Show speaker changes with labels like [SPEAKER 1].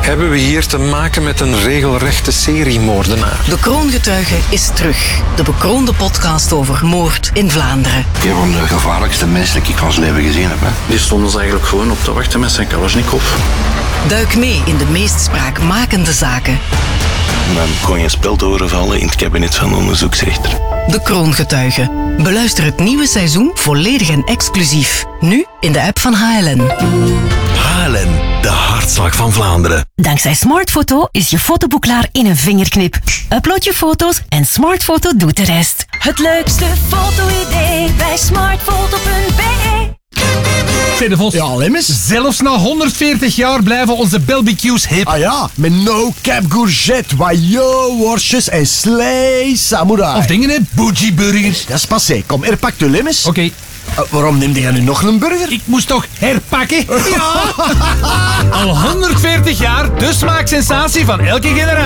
[SPEAKER 1] hebben we hier te maken met een regelrechte seriemoordenaar.
[SPEAKER 2] De Kroongetuige is terug. De bekroonde podcast over moord in Vlaanderen.
[SPEAKER 3] Een van de gevaarlijkste mensen die ik van zijn leven gezien heb. Hè.
[SPEAKER 4] Die stonden ze eigenlijk gewoon op te wachten met zijn Kalashnikov.
[SPEAKER 2] Duik mee in de meest spraakmakende zaken.
[SPEAKER 3] Dan kon je een spel doorvallen in het kabinet van de onderzoeksrechter.
[SPEAKER 2] De Kroongetuige. Beluister het nieuwe seizoen volledig en exclusief. Nu in de app van HLN.
[SPEAKER 5] HLN, de hartslag van Vlaanderen.
[SPEAKER 6] Dankzij Smartfoto is je fotoboek klaar in een vingerknip. Upload je foto's en Smartfoto doet de rest. Het leukste foto-idee bij smartfoto.be.
[SPEAKER 7] Ja, Lemmes. Zelfs na 140 jaar blijven onze barbecues hip.
[SPEAKER 8] Ah ja, met no cap courgette, wajo, worstjes en slee samurai.
[SPEAKER 7] Of dingen, hè? Bougie burgers.
[SPEAKER 8] Dat is passé. Kom, herpak de Lemmes.
[SPEAKER 7] Oké.
[SPEAKER 8] Waarom neem je nu nog een burger?
[SPEAKER 7] Ik moest toch herpakken? Ja! Al 140 jaar, de smaaksensatie van elke generatie.